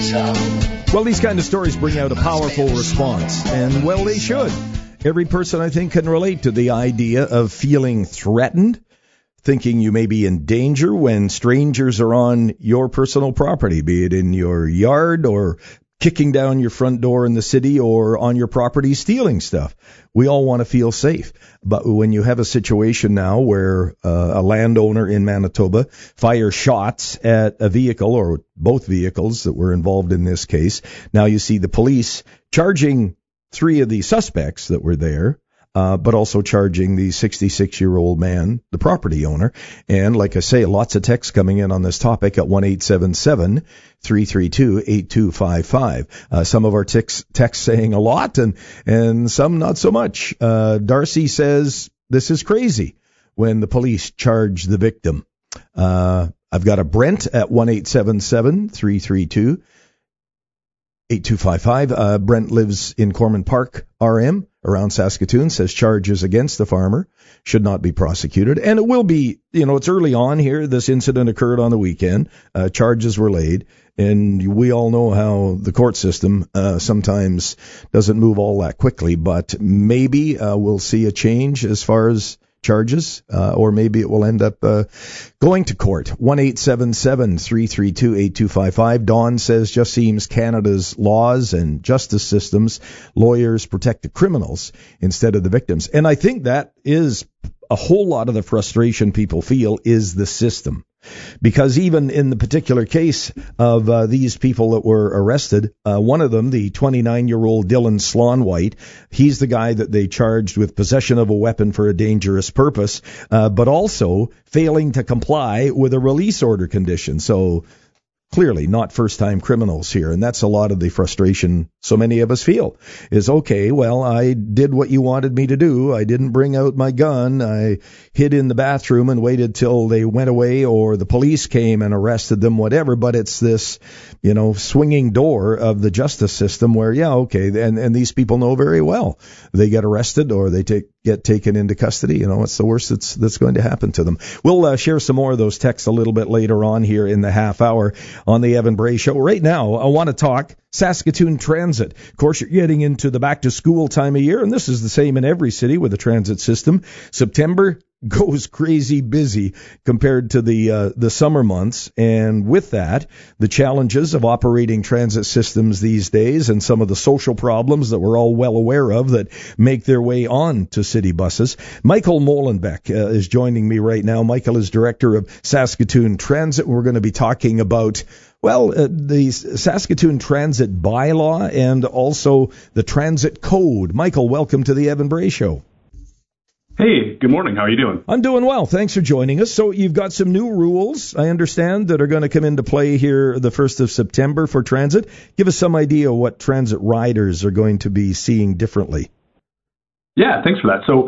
Well, these kind of stories bring out a powerful response, and, well, they should. Every person, I think, can relate to the idea of feeling threatened, thinking you may be in danger when strangers are on your personal property, be it in your yard or kicking down your front door in the city or on your property stealing stuff. We all want to feel safe. But when you have a situation now where a landowner in Manitoba fires shots at a vehicle or both vehicles that were involved in this case, now you see the police charging 3 of the suspects that were there, but also charging the 66-year-old man, the property owner. And like I say, lots of texts coming in on this topic at 1-877-332-8255. Some of our texts saying a lot and some not so much. Darcy says, this is crazy when the police charge the victim. I've got a Brent at 1-877-332-8255. Brent lives in Corman Park, RM, around Saskatoon, says charges against the farmer should not be prosecuted. And it will be, it's early on here. This incident occurred on the weekend. Charges were laid. And we all know how the court system sometimes doesn't move all that quickly. But maybe we'll see a change as far as charges, or maybe it will end up going to court. 1-877-332-8255. Dawn says, just seems Canada's laws and justice systems, lawyers protect the criminals instead of the victims. And I think that is a whole lot of the frustration people feel is the system. Because even in the particular case of these people that were arrested, one of them, the 29-year-old Dylan Slonwhite, he's the guy that they charged with possession of a weapon for a dangerous purpose, but also failing to comply with a release order condition. So clearly not first-time criminals here, and that's a lot of the frustration so many of us feel, is, okay, well, I did what you wanted me to do. I didn't bring out my gun. I hid in the bathroom and waited till they went away or the police came and arrested them, whatever, but it's this, swinging door of the justice system where, and these people know very well they get arrested or they get taken into custody. It's the worst that's going to happen to them. We'll share some more of those texts a little bit later on here in the half hour on the Evan Bray Show. Right now, I want to talk Saskatoon Transit. Of course, you're getting into the back-to-school time of year, and this is the same in every city with the transit system. September goes crazy busy compared to the summer months, and with that, the challenges of operating transit systems these days and some of the social problems that we're all well aware of that make their way on to city buses. Michael Molenbeek is joining me right now. Michael is director of Saskatoon Transit. We're going to be talking about the Saskatoon Transit bylaw and also the Transit Code. Michael, welcome to the Evan Bray Show. Hey, good morning. How are you doing? I'm doing well. Thanks for joining us. So you've got some new rules, I understand, that are going to come into play here the 1st of September for transit. Give us some idea what transit riders are going to be seeing differently. Yeah, thanks for that. So,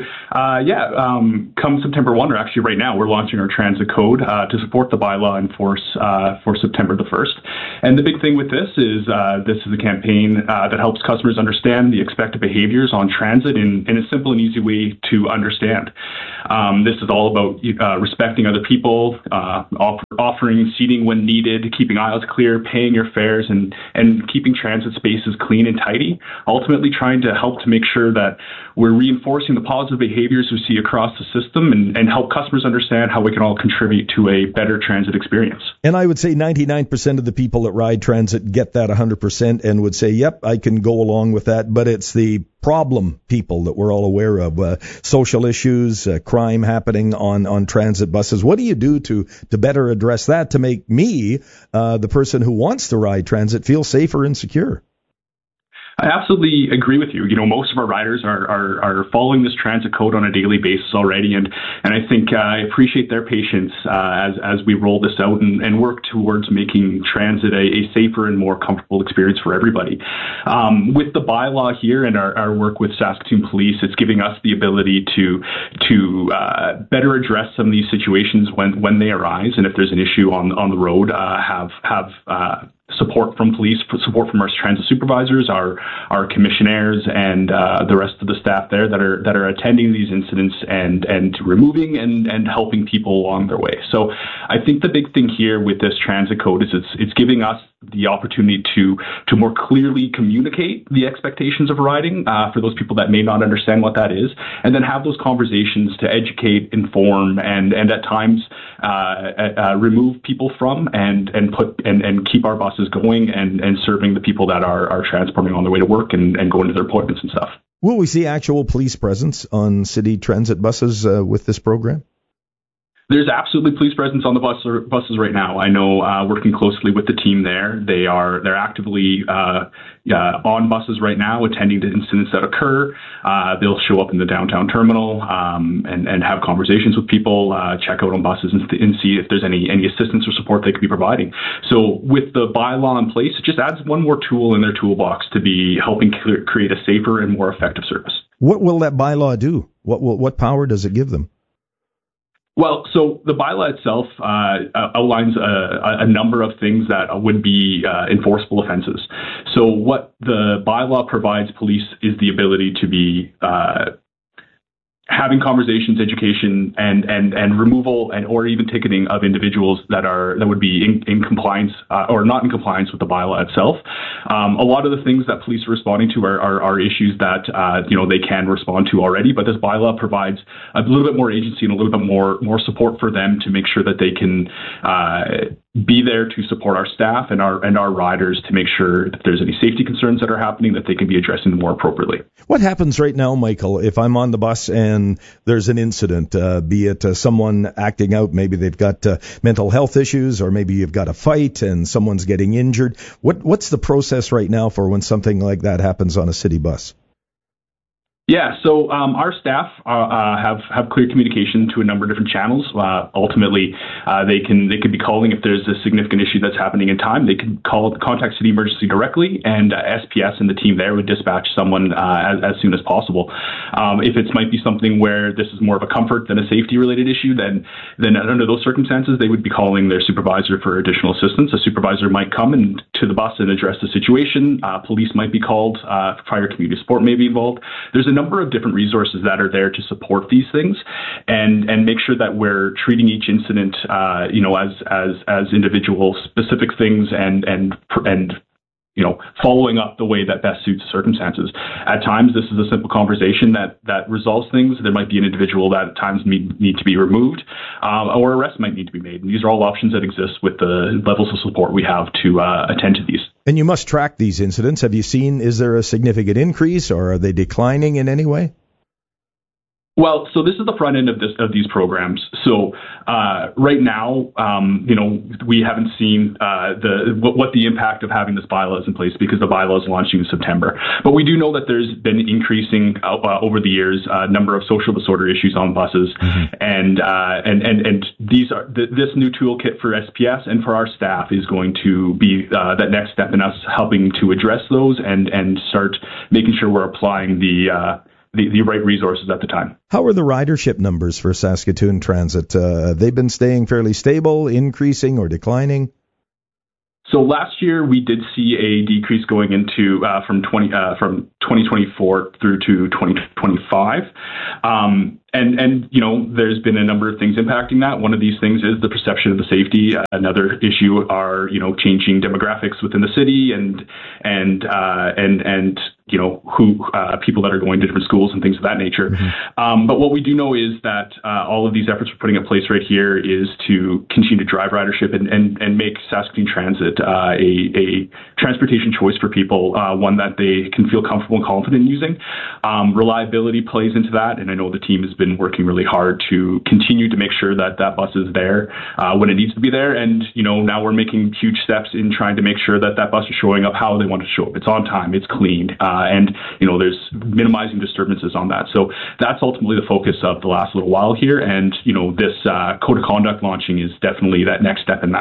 come September 1, or actually right now, we're launching our transit code to support the bylaw in force for September the 1st. And the big thing with this is a campaign that helps customers understand the expected behaviors on transit in a simple and easy way to understand. This is all about respecting other people, offering seating when needed, keeping aisles clear, paying your fares, and keeping transit spaces clean and tidy. Ultimately, trying to help to make sure that we're reinforcing the positive behaviors we see across the system and help customers understand how we can all contribute to a better transit experience. And I would say 99% of the people that ride transit get that 100% and would say, yep, I can go along with that. But it's the problem people that we're all aware of, social issues, crime happening on transit buses. What do you do to better address that to make me, the person who wants to ride transit, feel safer and secure? I absolutely agree with you. Most of our riders are following this transit code on a daily basis already, and I think I appreciate their patience as we roll this out and work towards making transit a safer and more comfortable experience for everybody. With the bylaw here and our work with Saskatoon Police, it's giving us the ability to better address some of these situations when they arise, and if there's an issue on the road, have support from police, support from our transit supervisors, our commissionaires, and the rest of the staff there that are attending these incidents and removing and helping people along their way. So I think the big thing here with this transit code is it's giving us the opportunity to more clearly communicate the expectations of riding for those people that may not understand what that is, and then have those conversations to educate, inform, and at times remove people from and keep our buses going and serving the people that are transporting on their way to work and going to their appointments and stuff. Will we see actual police presence on city transit buses with this program? There's absolutely police presence on the buses right now. I know, working closely with the team there, they're actively on buses right now, attending to incidents that occur. They'll show up in the downtown terminal and have conversations with people, check out on buses and see if there's any assistance or support they could be providing. So with the bylaw in place, it just adds one more tool in their toolbox to be helping create a safer and more effective service. What will that bylaw do? What power does it give them? Well, so the bylaw itself outlines a number of things that would be enforceable offenses. So what the bylaw provides police is the ability to be having conversations, education, and removal or even ticketing of individuals that would be in compliance or not in compliance with the bylaw itself. A lot of the things that police are responding to are issues that they can respond to already, but this bylaw provides a little bit more agency and a little bit more support for them to make sure that they can be there to support our staff and our riders to make sure that there's any safety concerns that are happening that they can be addressing more appropriately. What happens right now, Michael, if I'm on the bus and there's an incident, be it someone acting out, maybe they've got mental health issues, or maybe you've got a fight and someone's getting injured. What's the process right now for when something like that happens on a city bus? Yeah, so our staff have clear communication to a number of different channels. Ultimately, they can be calling if there's a significant issue that's happening in time. They can contact City Emergency directly, and SPS and the team there would dispatch someone as soon as possible. If it might be something where this is more of a comfort than a safety-related issue, then under those circumstances, they would be calling their supervisor for additional assistance. A supervisor might come to the bus and address the situation. Police might be called. Fire community support may be involved. There's a number of different resources that are there to support these things and make sure that we're treating each incident, as individual specific things and following up the way that best suits the circumstances. At times, this is a simple conversation that resolves things. There might be an individual that at times need to be removed, or arrest might need to be made. And these are all options that exist with the levels of support we have to attend to these. And you must track these incidents. Have you seen, is there a significant increase, or are they declining in any way? Well, so this is the front end of these programs. So right now, we haven't seen what the impact of having this bylaw is in place, because the bylaw is launching in September. But we do know that there's been increasing over the years number of social disorder issues on buses, and these are this new toolkit for SPS and for our staff is going to be that next step in us helping to address those and start making sure we're applying the right resources at the time. How are the ridership numbers for Saskatoon Transit? Have they been staying fairly stable, increasing, or declining? So last year we did see a decrease going into from 2024 through to 2025. And there's been a number of things impacting that. One of these things is the perception of the safety. Another issue are, changing demographics within the city and people that are going to different schools and things of that nature. But what we do know is that all of these efforts we're putting in place right here is to continue to drive ridership and make Saskatoon Transit a transportation choice for people, one that they can feel comfortable and confident in using. Reliability plays into that, and I know the team has been working really hard to continue to make sure that bus is there when it needs to be there. And, now we're making huge steps in trying to make sure that bus is showing up how they want to show up. It's on time, it's clean, and, there's minimizing disturbances on that. So that's ultimately the focus of the last little while here. And, this code of conduct launching is definitely that next step in that.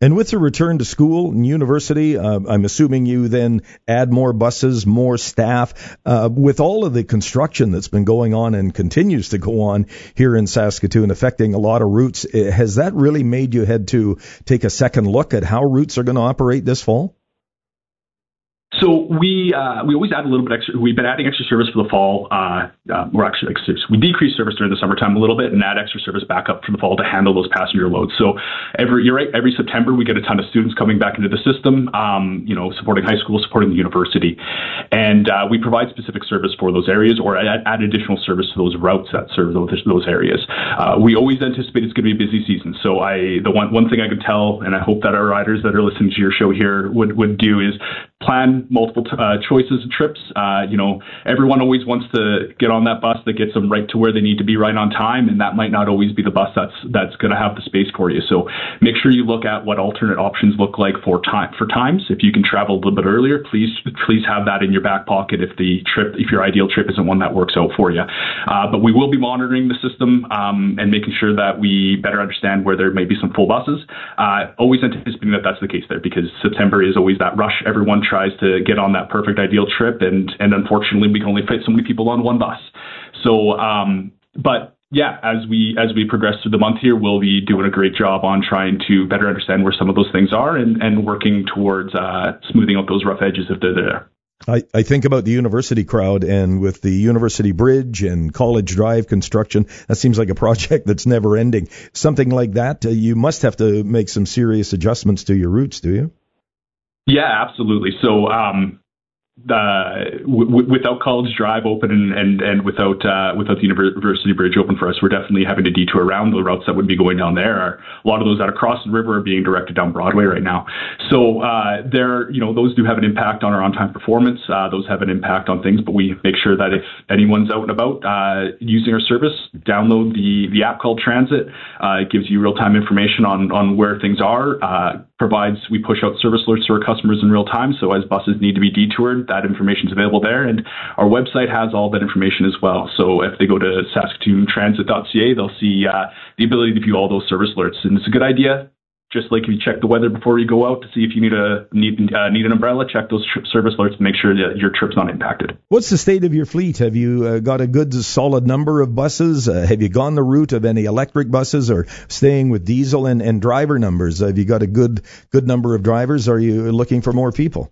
And with the return to school and university, I'm assuming you then add more buses, more staff. With all of the construction that's been going on and continues to go on here in Saskatoon, affecting a lot of routes, has that really made you head to take a second look at how routes are going to operate this fall? So we always add a little bit extra. We've been adding extra service for the fall. We decrease service during the summertime a little bit and add extra service back up for the fall to handle those passenger loads. So you're right. Every September we get a ton of students coming back into the system. Supporting high school, supporting the university, and we provide specific service for those areas or add additional service to those routes that serve those areas. We always anticipate it's going to be a busy season. So the one thing I could tell, and I hope that our riders that are listening to your show here would do is plan multiple choices of trips. Everyone always wants to get on that bus that gets them right to where they need to be right on time, and that might not always be the bus that's going to have the space for you. So make sure you look at what alternate options look like for times. If you can travel a little bit earlier, please have that in your back pocket if your ideal trip isn't one that works out for you. But we will be monitoring the system and making sure that we better understand where there may be some full buses. Always anticipating that that's the case there, because September is always that rush. Everyone tries to get on that perfect ideal trip, and unfortunately we can only fit so many people on one bus. So but yeah, as we progress through the month here, we'll be doing a great job on trying to better understand where some of those things are and working towards smoothing out those rough edges if they're there. I think about the university crowd, and with the University Bridge and College Drive construction, that seems like a project that's never ending. Something like that, you must have to make some serious adjustments to your routes, do you? Yeah, absolutely. So without College Drive open and without the University Bridge open for us, we're definitely having to detour around the routes that would be going down there. A lot of those that are crossing the river are being directed down Broadway right now. So those do have an impact on our on-time performance. Those have an impact on things, but we make sure that if anyone's out and about using our service, download the app called Transit. It gives you real-time information on where things are. We push out service alerts to our customers in real time. So as buses need to be detoured, that information is available there. And our website has all that information as well. So if they go to saskatoontransit.ca, they'll see the ability to view all those service alerts. And it's a good idea. Just like if you check the weather before you go out to see if you need an umbrella, check those service alerts to make sure that your trip's not impacted. What's the state of your fleet? Have you got a good solid number of buses? Have you gone the route of any electric buses or staying with diesel and driver numbers? Have you got a good number of drivers? Are you looking for more people?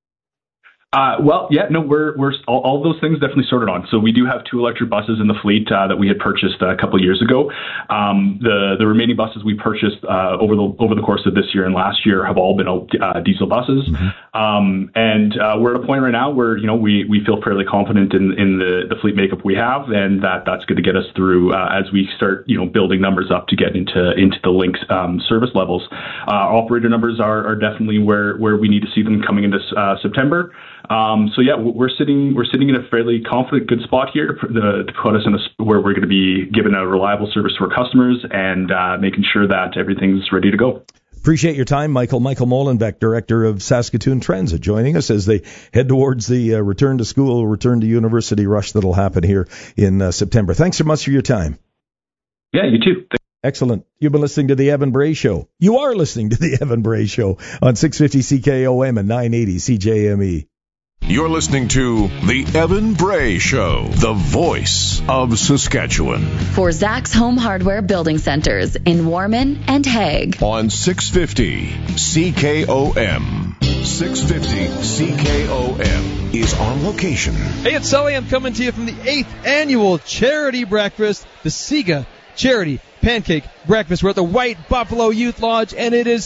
We're all those things definitely sorted on. So we do have 2 electric buses in the fleet that we had purchased a couple of years ago. The remaining buses we purchased over the course of this year and last year have all been diesel buses. Mm-hmm. We're at a point right now where we feel fairly confident in the fleet makeup we have, and that's going to get us through as we start building numbers up to get into the Link service levels. Operator numbers are definitely where we need to see them coming into September. We're sitting in a fairly confident, good spot here to put us in where we're going to be giving a reliable service to our customers and making sure that everything's ready to go. Appreciate your time, Michael. Michael Molenbeek, Director of Saskatoon Transit, joining us as they head towards the return to school, return to university rush that'll happen here in September. Thanks so much for your time. Yeah, you too. Excellent. You've been listening to The Evan Bray Show. You are listening to The Evan Bray Show on 650 CKOM and 980 CJME. You're listening to The Evan Bray Show, the voice of Saskatchewan. For Zach's Home Hardware Building Centers in Warman and Hague. On 650 CKOM. 650 CKOM is on location. Hey, it's Sully. I'm coming to you from the 8th annual charity breakfast, the SIGA Charity Pancake Breakfast. We're at the White Buffalo Youth Lodge, and it is